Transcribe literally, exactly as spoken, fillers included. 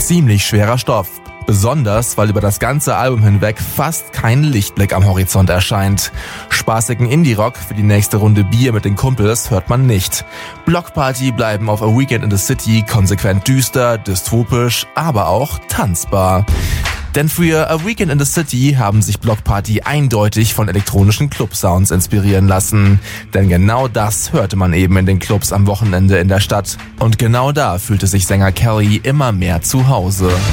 Ziemlich schwerer Stoff. Besonders, weil über das ganze Album hinweg fast kein Lichtblick am Horizont erscheint. Spaßigen Indie-Rock für die nächste Runde Bier mit den Kumpels hört man nicht. Blockparty bleiben auf A Weekend in the City konsequent düster, dystopisch, aber auch tanzbar. Denn für A Weekend in the City haben sich Blockparty eindeutig von elektronischen Club-Sounds inspirieren lassen. Denn genau das hörte man eben in den Clubs am Wochenende in der Stadt. Und genau da fühlte sich Sänger Kelly immer mehr zu Hause.